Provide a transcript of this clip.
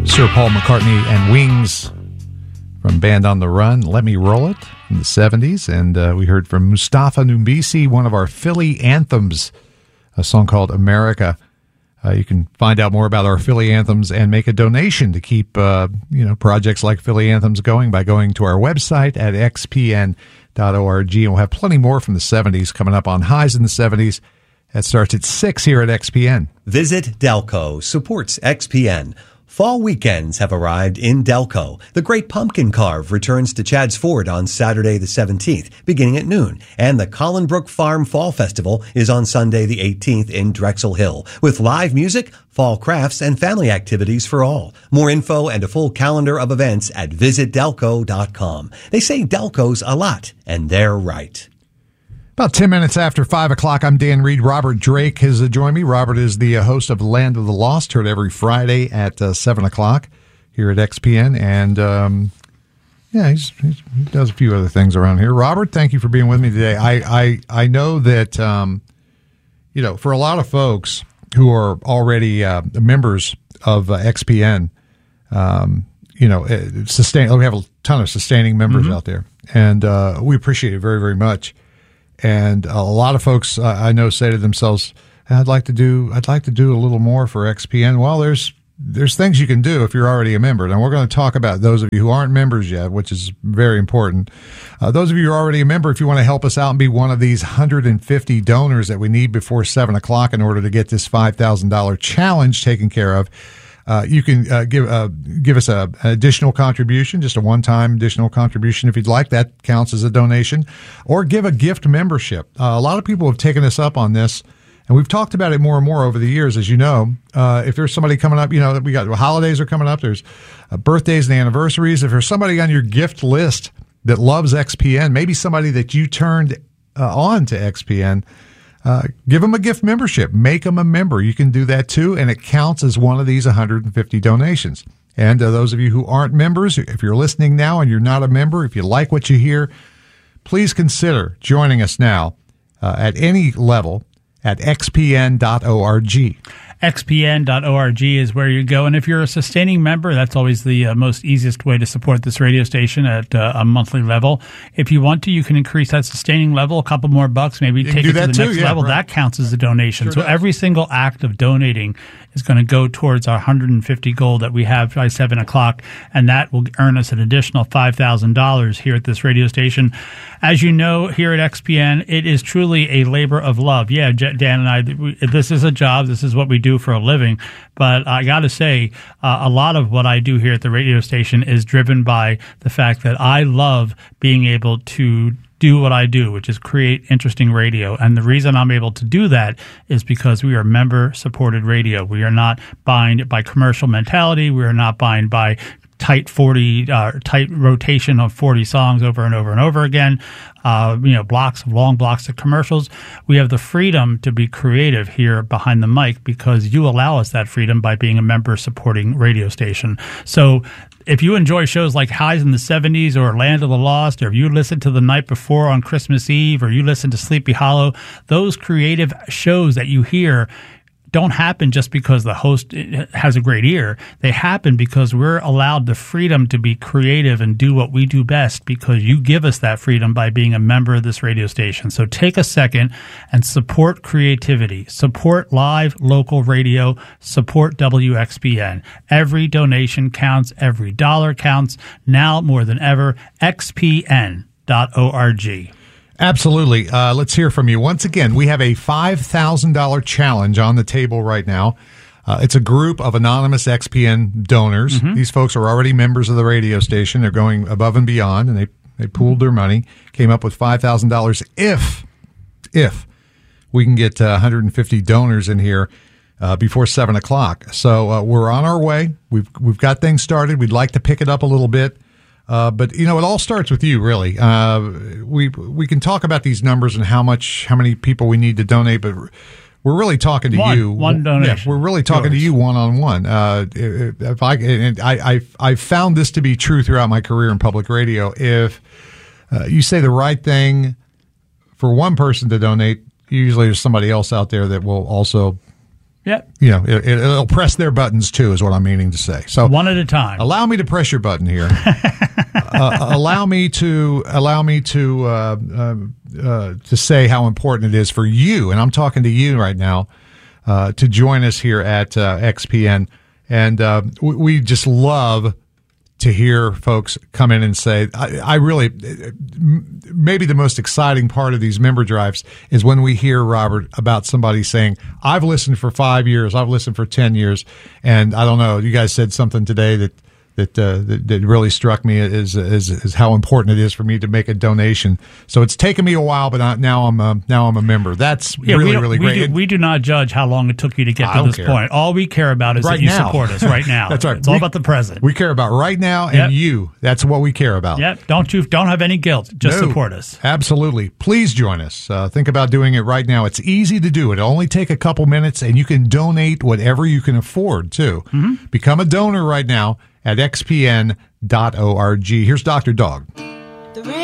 Sir Paul McCartney and Wings from Band on the Run, Let Me Roll It in the 70s. And we heard from Mustafa Numbisi, one of our Philly anthems, a song called America. You can find out more about our Philly anthems and make a donation to keep projects like Philly anthems going by going to our website at xpn.org. And we'll have plenty more from the 70s coming up on Highs in the 70s. That starts at 6 here at XPN. Visit Delco supports XPN. Fall weekends have arrived in Delco. The Great Pumpkin Carve returns to Chadds Ford on Saturday the 17th, beginning at noon. And the Collinbrook Farm Fall Festival is on Sunday the 18th in Drexel Hill, with live music, fall crafts, and family activities for all. More info and a full calendar of events at visitdelco.com. They say Delco's a lot, and they're right. About 10 minutes after 5 o'clock, I'm Dan Reed. Robert Drake has joined me. Robert is the host of Land of the Lost, heard every Friday at 7 o'clock here at XPN. And, he does a few other things around here. Robert, thank you for being with me today. I know that, for a lot of folks who are already members of XPN, we have a ton of sustaining members out there. And we appreciate it very, very much. And a lot of folks I know say to themselves, I'd like to do a little more for XPN. Well, there's things you can do if you're already a member. Now, we're going to talk about those of you who aren't members yet, which is very important. Those of you who are already a member, if you want to help us out and be one of these 150 donors that we need before 7 o'clock in order to get this $5,000 challenge taken care of, you can give us an additional contribution, just a one-time additional contribution if you'd like. That counts as a donation. Or give a gift membership. A lot of people have taken us up on this, and we've talked about it more and more over the years, as you know. If there's somebody coming up, we got holidays are coming up, there's birthdays and anniversaries. If there's somebody on your gift list that loves XPN, maybe somebody that you turned on to XPN, give them a gift membership. Make them a member. You can do that too, and it counts as one of these 150 donations. And those of you who aren't members, if you're listening now and you're not a member, if you like what you hear, please consider joining us now at any level at xpn.org. xpn.org is where you go. And if you're a sustaining member, that's always the most easiest way to support this radio station at a monthly level. If you want to, you can increase that sustaining level a couple more bucks, maybe take it to the next level. Right. That counts as a donation. Sure, so every single act of donating is going to go towards our 150 goal that we have by 7 o'clock, and that will earn us an additional $5,000 here at this radio station. As you know, here at XPN, it is truly a labor of love. Yeah, Dan and I, this is a job. This is what we do for a living. But I got to say, a lot of what I do here at the radio station is driven by the fact that I love being able to do what I do, which is create interesting radio. And the reason I'm able to do that is because we are member-supported radio. We are not bound by commercial mentality. We are not bound by tight rotation of 40 songs over and over and over again, long blocks of commercials. We have the freedom to be creative here behind the mic because you allow us that freedom by being a member supporting radio station. So if you enjoy shows like Highs in the 70s or Land of the Lost, or if you listen to The Night Before on Christmas Eve, or you listen to Sleepy Hollow, those creative shows that you hear don't happen just because the host has a great ear. They happen because we're allowed the freedom to be creative and do what we do best because you give us that freedom by being a member of this radio station. So take a second and support creativity. Support live local radio. Support WXPN. Every donation counts. Every dollar counts. Now more than ever, xpn.org. Absolutely. Let's hear from you. Once again, we have a $5,000 challenge on the table right now. It's a group of anonymous XPN donors. Mm-hmm. These folks are already members of the radio station. They're going above and beyond, and they pooled their money, came up with $5,000 if we can get 150 donors in here before 7 o'clock. So we're on our way. We've got things started. We'd like to pick it up a little bit. But it all starts with you, really. We can talk about these numbers and how many people we need to donate, but we're really talking to you. One donation. Yeah, we're really talking to you one-on-one. I found this to be true throughout my career in public radio. If you say the right thing for one person to donate, usually there's somebody else out there that will also Yep. It'll press their buttons too, is what I'm meaning to say. So one at a time. Allow me to press your button here. Allow me to say how important it is for you, and I'm talking to you right now, to join us here at XPN. And we just love to hear folks come in and say, I really, maybe the most exciting part of these member drives is when we hear, Robert, about somebody saying, I've listened for 5 years, I've listened for 10 years, and I don't know, you guys said something today that really struck me is how important it is for me to make a donation. So it's taken me a while, but now I'm a member. That's really great. We do not judge how long it took you to get to this point. All we care about is that you support us right now. That's right. It's all about the present. We care about right now and you. That's what we care about. Yep. Don't have any guilt. Just support us. Absolutely. Please join us. Think about doing it right now. It's easy to do. It'll only take a couple minutes, and you can donate whatever you can afford too. Mm-hmm. Become a donor right now at xpn.org. Here's Dr. Dog.